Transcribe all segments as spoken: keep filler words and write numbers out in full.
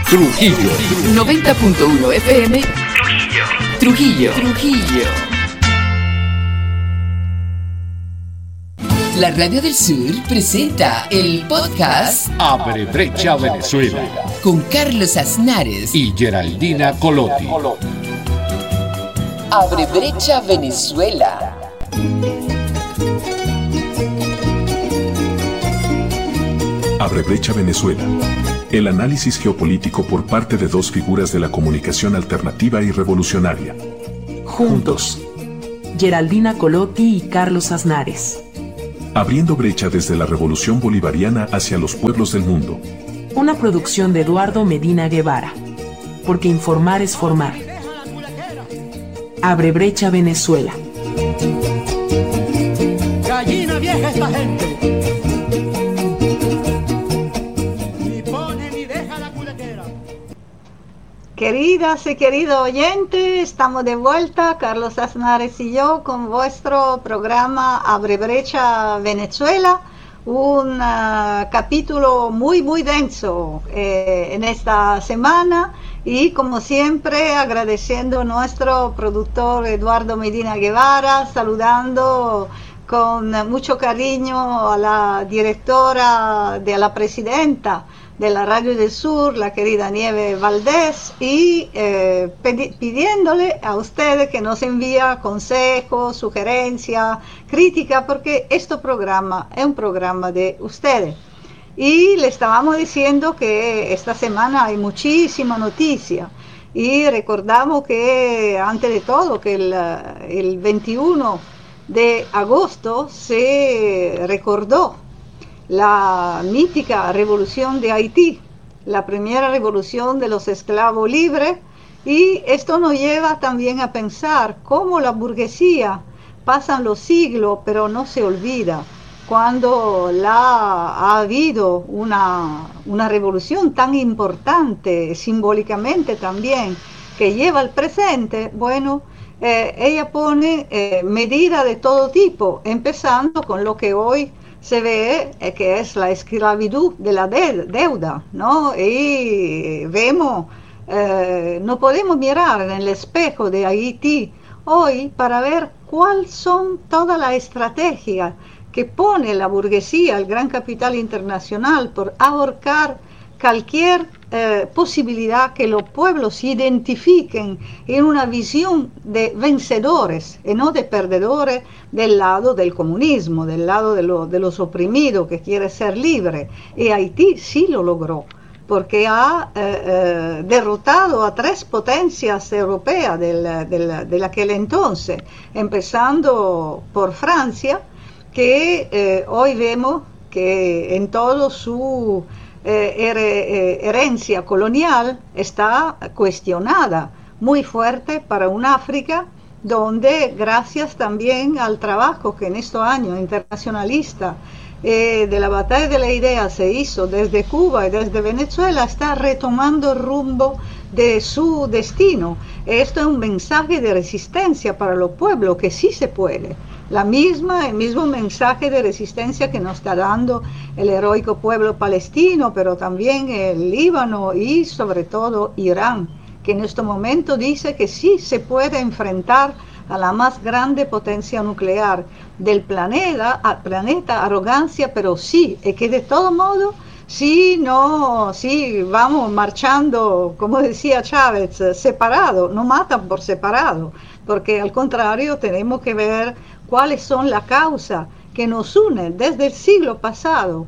Trujillo. noventa punto uno F M. Trujillo. Trujillo. Trujillo. La Radio del Sur presenta el podcast Abre Brecha Venezuela con Carlos Aznares y Geraldina Colotti. Abre Brecha Venezuela. Abre Brecha Venezuela. El análisis geopolítico por parte de dos figuras de la comunicación alternativa y revolucionaria. Juntos. Geraldina Colotti y Carlos Aznares. Abriendo brecha desde la revolución bolivariana hacia los pueblos del mundo. Una producción de Eduardo Medina Guevara. Porque informar es formar. Abre Brecha Venezuela. Gallina vieja esta gente. Queridas y queridos oyentes, estamos de vuelta, Carlos Aznares y yo, con vuestro programa Abre Brecha Venezuela, un uh, capítulo muy muy denso eh, en esta semana, y como siempre agradeciendo a nuestro productor Eduardo Medina Guevara, saludando con mucho cariño a la directora, de la presidenta de la Radio del Sur, la querida Nieve Valdés, y eh, pidiéndole a ustedes que nos envía consejos, sugerencias, críticas, porque este programa es un programa de ustedes. Y le estábamos diciendo que esta semana hay muchísima noticia, y recordamos que, antes de todo, que el, el veintiuno de agosto se recordó la mítica revolución de Haití, la primera revolución de los esclavos libres, y esto nos lleva también a pensar cómo la burguesía pasan los siglos, pero no se olvida, cuando la, ha habido una, una revolución tan importante, simbólicamente también, que lleva al presente. Bueno, eh, ella pone eh, medidas de todo tipo, empezando con lo que hoy se ve eh, que es la esclavitud de la de deuda, ¿no? Y vemos, eh, no podemos mirar en el espejo de Haití hoy para ver cuáles son todas las estrategias que pone la burguesía, el gran capital internacional, por ahorcar cualquier eh, posibilidad que los pueblos se identifiquen en una visión de vencedores y no de perdedores del lado del comunismo, del lado de, lo, de los oprimidos, que quiere ser libre. Y Haití sí lo logró, porque ha eh, eh, derrotado a tres potencias europeas del, del, de aquel entonces, empezando por Francia, que eh, hoy vemos que en todo su Eh, her- herencia colonial está cuestionada, muy fuerte para un África donde, gracias también al trabajo que en estos años internacionalista eh, de la batalla de la idea se hizo desde Cuba y desde Venezuela, está retomando el rumbo de su destino. Esto es un mensaje de resistencia para los pueblos, que sí se puede. La misma, el mismo mensaje de resistencia que nos está dando el heroico pueblo palestino, pero también el Líbano y sobre todo Irán, que en este momento dice que sí se puede enfrentar a la más grande potencia nuclear del planeta, a, planeta arrogancia, pero sí, y que de todo modo, si no, si vamos marchando, como decía Chávez, separado, no matan por separado, porque al contrario tenemos que ver cuáles son las causas que nos unen desde el siglo pasado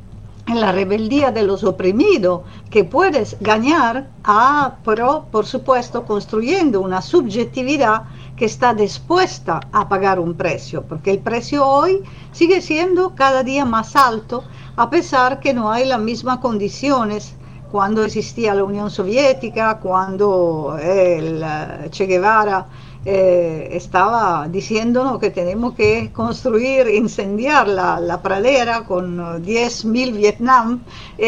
en la rebeldía de los oprimidos, que puedes ganar, a, pero por supuesto construyendo una subjetividad que está dispuesta a pagar un precio, porque el precio hoy sigue siendo cada día más alto, a pesar que no hay las mismas condiciones cuando existía la Unión Soviética, cuando el Che Guevara Eh, estaba diciéndonos que tenemos que construir, incendiar la, la pradera con diez mil Vietnam.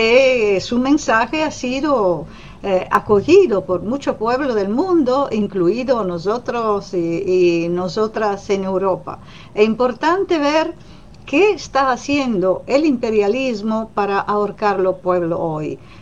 Eh, su mensaje ha sido eh, acogido por muchos pueblos del mundo, incluidos nosotros y, y nosotras en Europa. Es importante ver qué está haciendo el imperialismo para ahorcar los pueblos hoy.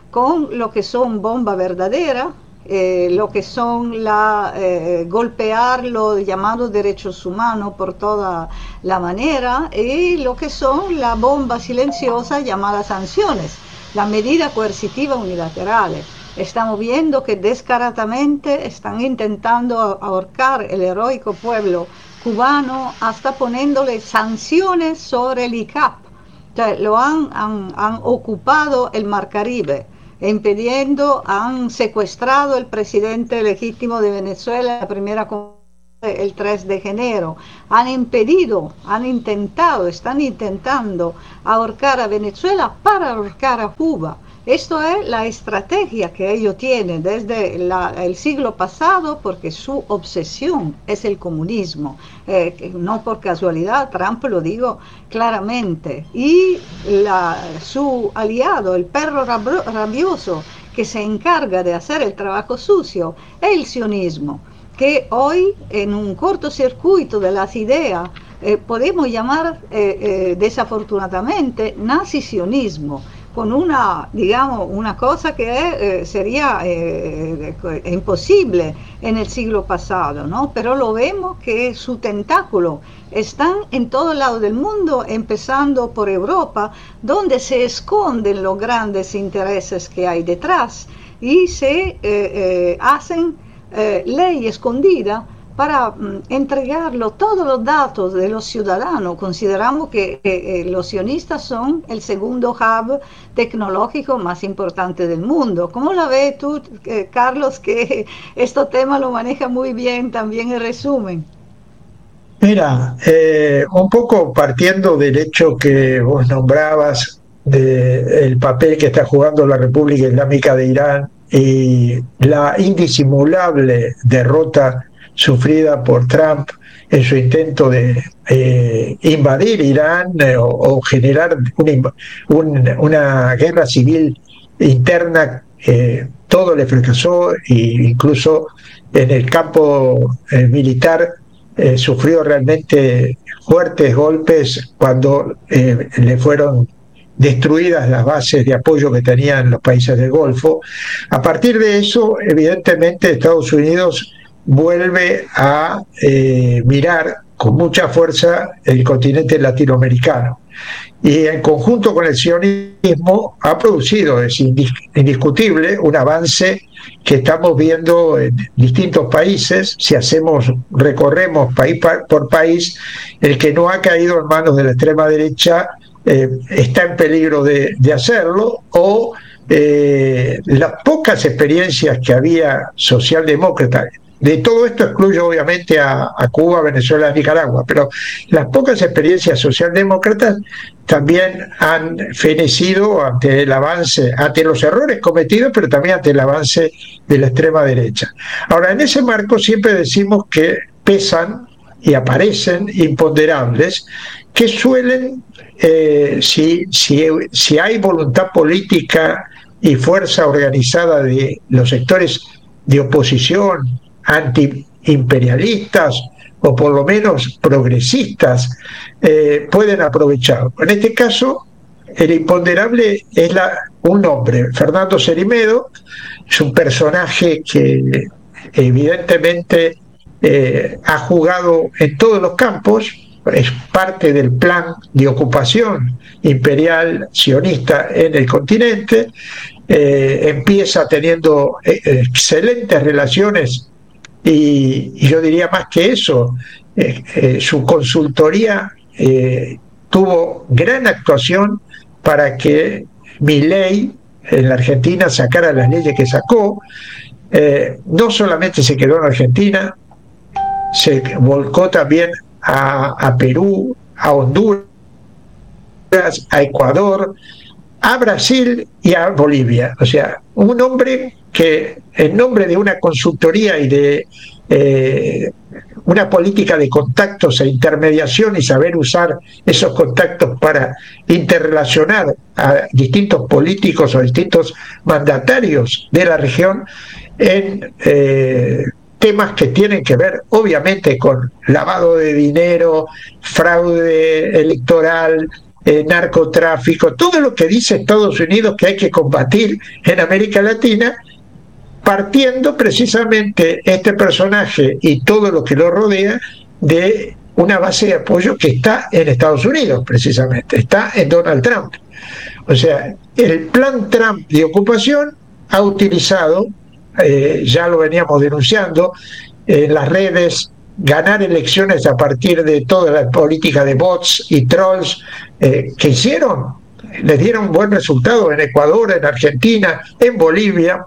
con lo que son bombas verdaderas, eh, lo que son la eh, golpear los llamados derechos humanos por toda la manera, y lo que son la bomba silenciosa llamada sanciones, las medidas coercitivas unilaterales. Estamos viendo que descaradamente están intentando ahorcar el heroico pueblo cubano, hasta poniéndole sanciones sobre el I C A P. O sea, lo han, han, han ocupado el Mar Caribe, impidiendo, han secuestrado el presidente legítimo de Venezuela, la primera el tres de enero, han impedido, han intentado, están intentando ahorcar a Venezuela para ahorcar a Cuba. Esto es la estrategia que ellos tienen desde la, el siglo pasado, porque su obsesión es el comunismo. Eh, no por casualidad, Trump lo digo claramente. Y la, su aliado, el perro rabioso, que se encarga de hacer el trabajo sucio, es el sionismo, que hoy, en un cortocircuito de las ideas, eh, podemos llamar eh, eh, desafortunadamente nazi-sionismo, con una, digamos, una cosa que eh, sería eh, eh, imposible en el siglo pasado, ¿no? Pero lo vemos que su tentáculo están en todo lado del mundo, empezando por Europa, donde se esconden los grandes intereses que hay detrás, y se eh, eh, hacen eh, ley escondida para mm, entregarlo todos los datos de los ciudadanos. Consideramos que eh, eh, los sionistas son el segundo hub tecnológico más importante del mundo. ¿Cómo la ves tú, eh, Carlos, que este tema lo maneja muy bien también en resumen? Mira, eh, un poco partiendo del hecho que vos nombrabas del papel que está jugando la República Islámica de Irán y la indisimulable derrota sufrida por Trump en su intento de eh, invadir Irán eh, o, o generar una, un, una guerra civil interna, eh, todo le fracasó, e incluso en el campo eh, militar eh, sufrió realmente fuertes golpes cuando eh, le fueron destruidas las bases de apoyo que tenían los países del Golfo. A partir de eso, evidentemente, Estados Unidos vuelve a eh, mirar con mucha fuerza el continente latinoamericano, y en conjunto con el sionismo ha producido, es indiscutible, un avance que estamos viendo en distintos países. Si hacemos, recorremos país por país, el que no ha caído en manos de la extrema derecha eh, está en peligro de, de hacerlo, o eh, las pocas experiencias que había socialdemócratas. De todo esto excluyo obviamente a, a Cuba, Venezuela, Nicaragua, pero las pocas experiencias socialdemócratas también han fenecido ante el avance, ante los errores cometidos, pero también ante el avance de la extrema derecha. Ahora, en ese marco siempre decimos que pesan y aparecen imponderables que suelen, eh, si, si, si hay voluntad política y fuerza organizada de los sectores de oposición, antiimperialistas o por lo menos progresistas, eh, pueden aprovechar. En este caso, el imponderable es la, un hombre, Fernando Cerimedo, es un personaje que evidentemente eh, ha jugado en todos los campos, es parte del plan de ocupación imperial sionista en el continente, eh, empieza teniendo eh, excelentes relaciones. Y, y yo diría más que eso, eh, eh, su consultoría eh, tuvo gran actuación para que Milei en la Argentina sacara las leyes que sacó. Eh, no solamente se quedó en Argentina, se volcó también a, a Perú, a Honduras, a Ecuador, a Brasil y a Bolivia. O sea, un hombre que en nombre de una consultoría y de eh, una política de contactos e intermediación y saber usar esos contactos para interrelacionar a distintos políticos o distintos mandatarios de la región en eh, temas que tienen que ver obviamente con lavado de dinero, fraude electoral, eh, narcotráfico, todo lo que dice Estados Unidos que hay que combatir en América Latina, partiendo precisamente este personaje y todo lo que lo rodea de una base de apoyo que está en Estados Unidos, precisamente, está en Donald Trump. O sea, el plan Trump de ocupación ha utilizado, eh, ya lo veníamos denunciando, en las redes, ganar elecciones a partir de toda la política de bots y trolls eh, que hicieron, les dieron buen resultado en Ecuador, en Argentina, en Bolivia,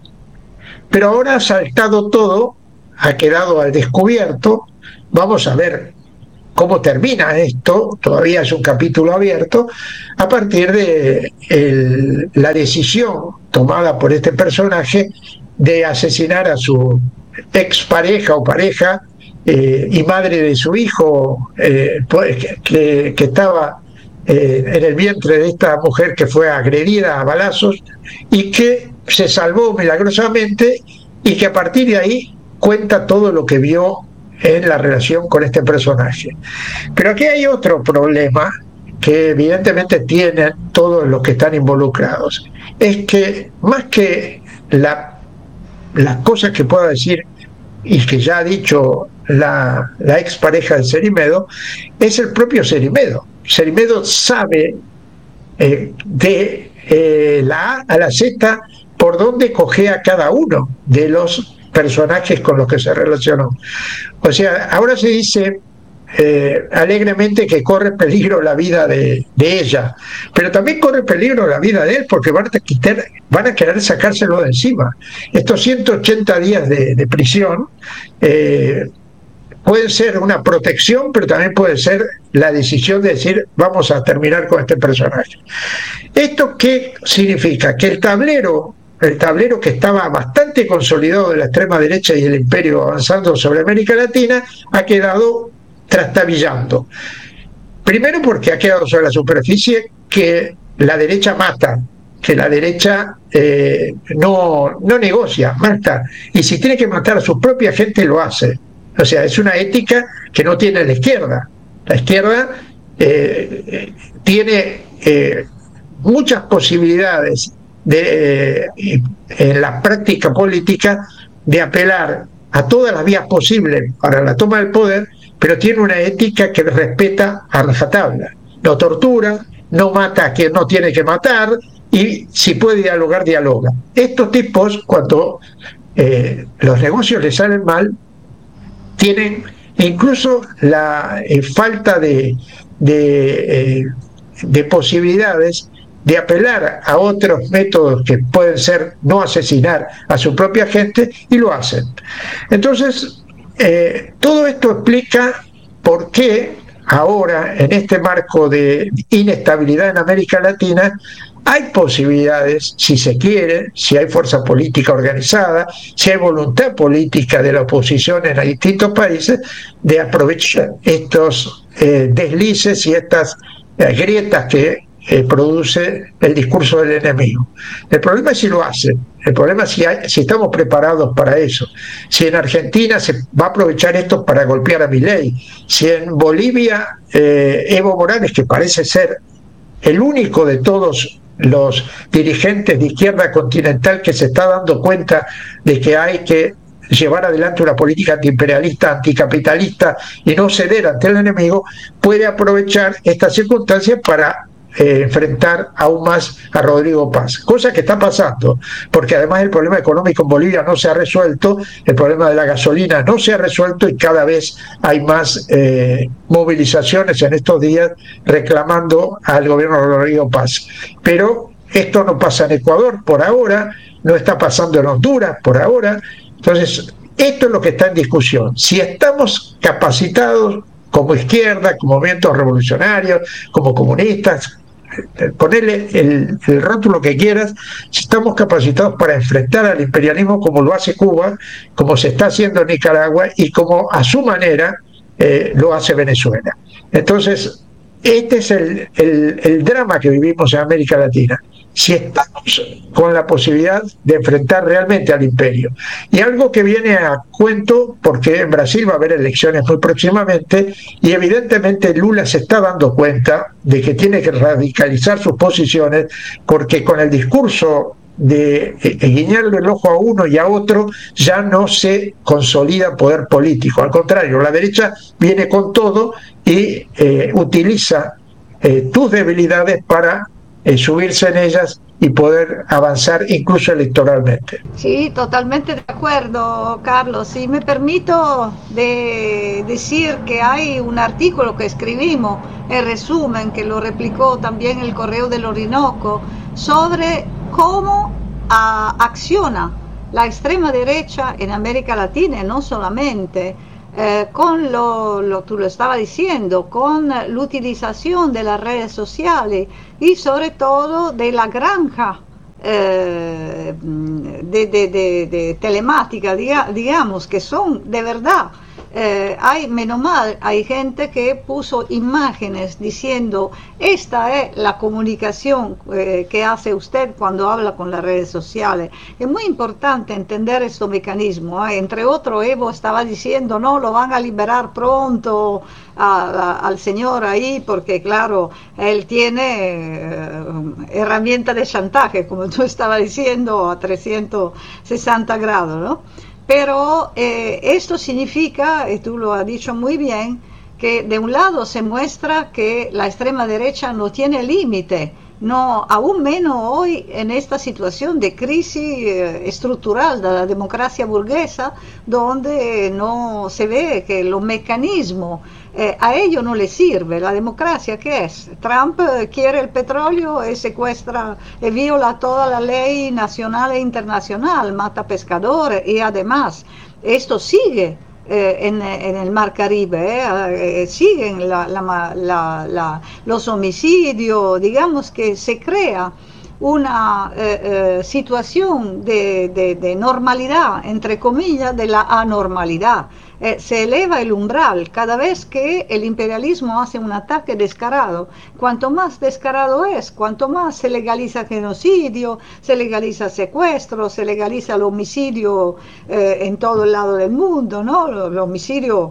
pero ahora ha saltado todo, ha quedado al descubierto. Vamos a ver cómo termina esto, todavía es un capítulo abierto, a partir de el, la decisión tomada por este personaje de asesinar a su expareja o pareja eh, y madre de su hijo, eh, que, que estaba eh, en el vientre de esta mujer que fue agredida a balazos y que se salvó milagrosamente, y que a partir de ahí cuenta todo lo que vio en la relación con este personaje. Pero aquí hay otro problema que evidentemente tienen todos los que están involucrados, es que más que la, las cosas que pueda decir y que ya ha dicho la, la expareja de Cerimedo, es el propio Cerimedo. Cerimedo sabe eh, de eh, la A a la Z por dónde cogea cada uno de los personajes con los que se relacionó. O sea, ahora se dice eh, alegremente que corre peligro la vida de, de ella, pero también corre peligro la vida de él, porque van a, quitar, van a querer sacárselo de encima. Estos ciento ochenta días de, de prisión eh, pueden ser una protección, pero también puede ser la decisión de decir vamos a terminar con este personaje. ¿Esto qué significa? Que el tablero el tablero que estaba bastante consolidado de la extrema derecha y el imperio avanzando sobre América Latina ha quedado trastabillando. Primero porque ha quedado sobre la superficie que la derecha mata, que la derecha eh, no, no negocia, mata, y si tiene que matar a su propia gente lo hace. O sea, es una ética que no tiene la izquierda. La izquierda eh, tiene eh, muchas posibilidades de, eh, en la práctica política de apelar a todas las vías posibles para la toma del poder, pero tiene una ética que respeta a rajatabla. No tortura, no mata a quien no tiene que matar, y si puede dialogar, dialoga. Estos tipos, cuando eh, los negocios les salen mal, tienen incluso la eh, falta de, de, eh, de posibilidades de apelar a otros métodos que pueden ser no asesinar a su propia gente, y lo hacen. Entonces, eh, todo esto explica por qué ahora, en este marco de inestabilidad en América Latina, hay posibilidades, si se quiere, si hay fuerza política organizada, si hay voluntad política de la oposición en distintos países, de aprovechar estos eh, deslices y estas eh, grietas que Eh, produce el discurso del enemigo. El problema es si lo hacen, el problema es si, hay, si estamos preparados para eso, si en Argentina se va a aprovechar esto para golpear a Milei, si en Bolivia eh, Evo Morales, que parece ser el único de todos los dirigentes de izquierda continental que se está dando cuenta de que hay que llevar adelante una política antiimperialista, anticapitalista y no ceder ante el enemigo, puede aprovechar esta circunstancia para Eh, enfrentar aún más a Rodrigo Paz, cosa que está pasando, porque además el problema económico en Bolivia no se ha resuelto, el problema de la gasolina no se ha resuelto, y cada vez hay más eh, movilizaciones en estos días reclamando al gobierno de Rodrigo Paz. Pero esto no pasa en Ecuador por ahora, no está pasando en Honduras por ahora. Entonces, esto es lo que está en discusión. Si estamos capacitados como izquierda, como movimientos revolucionarios, como comunistas, ponerle el, el rótulo que quieras, si estamos capacitados para enfrentar al imperialismo como lo hace Cuba, como se está haciendo en Nicaragua y como a su manera eh, lo hace Venezuela. Entonces, este es el, el, el drama que vivimos en América Latina. si estamos con la posibilidad de enfrentar realmente al imperio. Y algo que viene a cuento, porque en Brasil va a haber elecciones muy próximamente, y evidentemente Lula se está dando cuenta de que tiene que radicalizar sus posiciones, porque con el discurso de eh, guiñarle el ojo a uno y a otro ya no se consolida poder político. Al contrario, la derecha viene con todo y eh, utiliza eh, tus debilidades para eh, subirse en ellas y poder avanzar incluso electoralmente. Sí, totalmente de acuerdo, Carlos. Si me permito de decir que hay un artículo que escribimos, el resumen, que lo replicó también el Correo del Orinoco, sobre cómo a, acciona la extrema derecha en América Latina, y no solamente, eh, con lo, lo, tú lo estabas diciendo, con la utilización de las redes sociales y sobre todo de la granja eh, de, de, de, de telemática, diga, digamos, que son de verdad. Eh, hay, menos mal, hay gente que puso imágenes diciendo, esta es la comunicación eh, que hace usted cuando habla con las redes sociales. Es muy importante entender este mecanismo. ¿eh? Entre otros, Evo estaba diciendo, no, lo van a liberar pronto a, a, al señor ahí, porque claro, él tiene eh, herramienta de chantaje, como tú estabas diciendo, a trescientos sesenta grados, ¿no? Pero eh, esto significa, y tú lo has dicho muy bien, que de un lado se muestra que la extrema derecha no tiene límite, no, aún menos hoy en esta situación de crisis eh, estructural de la democracia burguesa, donde no se ve que los mecanismos eh, a ello no le sirve. La democracia, ¿qué es? Trump eh, quiere el petróleo y secuestra y viola toda la ley nacional e internacional, mata pescadores y además esto sigue. Eh, en, en el Mar Caribe, eh, eh, siguen la, la, la, la, los homicidios, digamos que se crea una eh, eh, situación de, de, de normalidad, entre comillas, de la anormalidad. Eh, se eleva el umbral cada vez que el imperialismo hace un ataque descarado. Cuanto más descarado es, cuanto más se legaliza genocidio, se legaliza secuestro, se legaliza el homicidio eh, en todo el lado del mundo, ¿no? El homicidio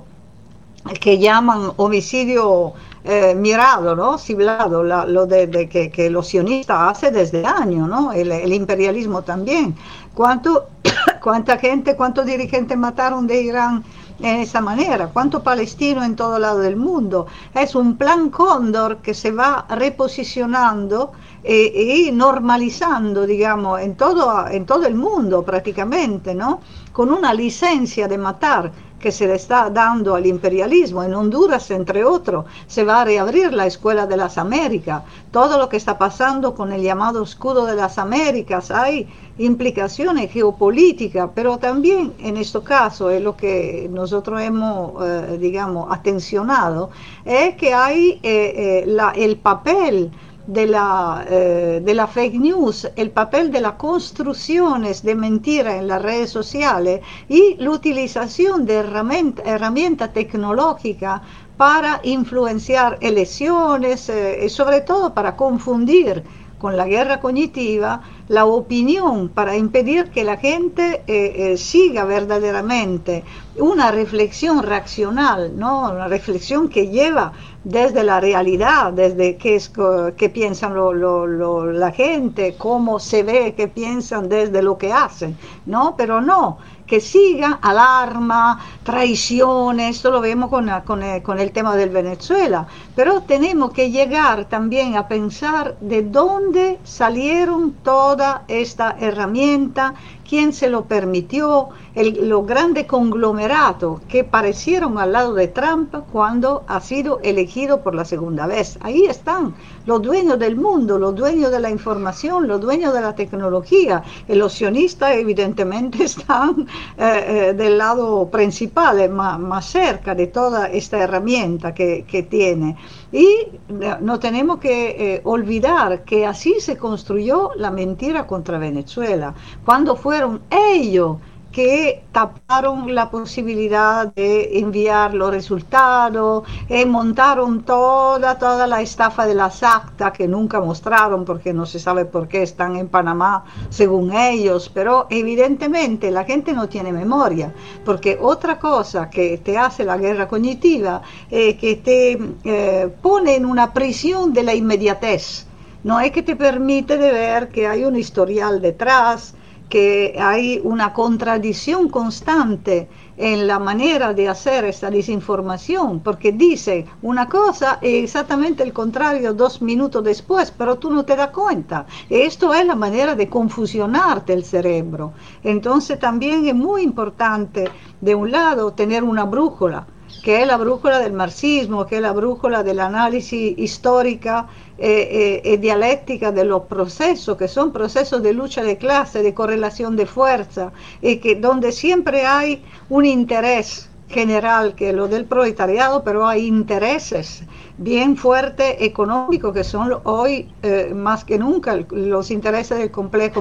que llaman homicidio eh, mirado, ¿no? Ciblado, la, lo de, de que, que los sionistas hacen desde años, ¿no? El, el imperialismo también. ¿Cuánto, cuánta gente, cuántos dirigentes mataron de Irán en esa manera? ¿Cuántos palestinos en todo lado del mundo? Es un plan cóndor que se va reposicionando eh, y normalizando, digamos, en todo, en todo el mundo prácticamente, ¿no? Con una licencia de matar que se le está dando al imperialismo. En Honduras, entre otros, se va a reabrir la Escuela de las Américas. Todo lo que está pasando con el llamado escudo de las Américas, hay implicaciones geopolíticas, pero también en este caso es lo que nosotros hemos, eh, digamos, atencionado, es que hay eh, eh, la, el papel de la, eh, de la fake news, el papel de las construcciones de mentira en las redes sociales y la utilización de herramienta, herramienta tecnológica para influenciar elecciones eh, y sobre todo para confundir con la guerra cognitiva la opinión, para impedir que la gente eh, eh, siga verdaderamente una reflexión racional, ¿no? Una reflexión que lleva desde la realidad, desde qué es que piensan lo, lo, lo, la gente, cómo se ve que piensan desde lo que hacen, ¿no? Pero no, que siga alarma, traiciones, esto lo vemos con, con, el, con el tema del Venezuela, pero tenemos que llegar también a pensar de dónde salieron toda esta herramienta, quién se lo permitió, el, los grandes conglomerados que parecieron al lado de Trump cuando ha sido elegido por la segunda vez. Ahí están los dueños del mundo, los dueños de la información, los dueños de la tecnología. Y los sionistas evidentemente están eh, eh, del lado principal, eh, más, más cerca de toda esta herramienta que, que tiene. Y eh, no tenemos que eh, olvidar que así se construyó la mentira contra Venezuela, cuando fueron ellos que taparon la posibilidad de enviar los resultados, eh, montaron toda, toda la estafa de las actas que nunca mostraron porque no se sabe por qué están en Panamá según ellos, pero evidentemente la gente no tiene memoria, porque otra cosa que te hace la guerra cognitiva es que te eh, pone en una prisión de la inmediatez, no es que te permite de ver que hay un historial detrás, que hay una contradicción constante en la manera de hacer esta desinformación, porque dice una cosa y exactamente el contrario dos minutos después, pero tú no te das cuenta. Esto es la manera de confusionarte el cerebro. Entonces también es muy importante, de un lado, tener una brújula, que es la brújula del marxismo, que es la brújula del análisis histórica eh, eh, dialéctica de los procesos, que son procesos de lucha de clase, de correlación de fuerza, y que donde siempre hay un interés general, que es lo del proletariado, pero hay intereses bien fuertes económicos, que son hoy eh, más que nunca los intereses del complejo